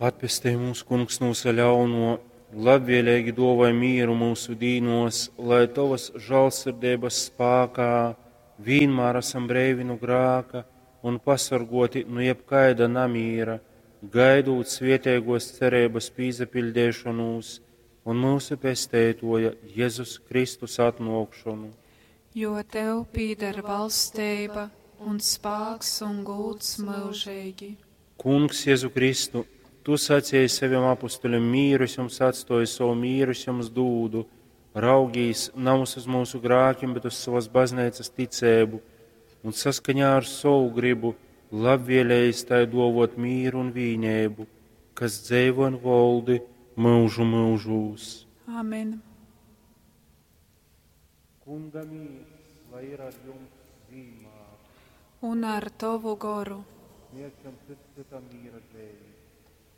Atpestī mūsu kungs no ļauno, labvēlīgi dāvāj mieru mūsu dīnos, lai tavas žēlsirdības spēkā vienmēr esam brīvi no grēka un pasargoti no jebkaida namīra, gaidot svētīgos cerības pīzapildīšanos un mūsu pestētoja Jēzus Kristus atnākšanu. Jo tev pīdar valstība un spēks un gods mūžīgi. Kungs Jēzu Kristu, tu sacīji saviem apustuļiem mīru, jums atstāji savu mīru, jums dūdu, raugīs nav uz mūsu grākiem, bet uz savas baznīcas ticību, un saskaņā ar savu gribu labvēlējis tai dāvot mīru un vienību, kas dzīvo un valdi mūžu mūžos. Amen. Kunga mīrs, lai ir ar jums vienmēr, Un ar tavu goru. sniegsim citam mīra dēļ.